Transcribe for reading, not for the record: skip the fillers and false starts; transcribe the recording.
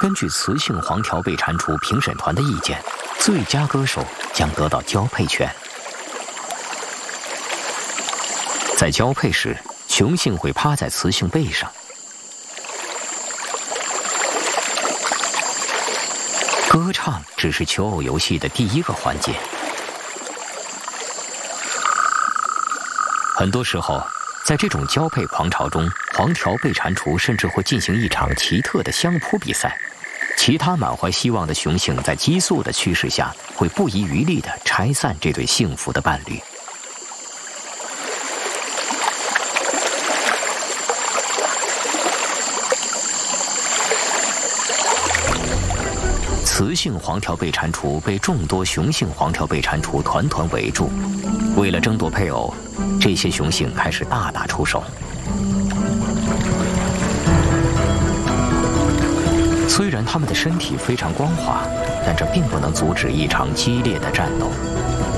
根据雌性黄条背蟾蜍评审团的意见，最佳歌手将得到交配权。在交配时，雄性会趴在雌性背上。歌唱只是求偶游戏的第一个环节。很多时候，在这种交配狂潮中，黄条背蟾蜍甚至会进行一场奇特的相扑比赛。其他满怀希望的雄性在激素的驱使下，会不遗余力地拆散这对幸福的伴侣。雌性黄条背蟾蜍被众多雄性黄条背蟾蜍团团围住，为了争夺配偶，这些雄性开始大打出手。虽然它们的身体非常光滑，但这并不能阻止一场激烈的战斗。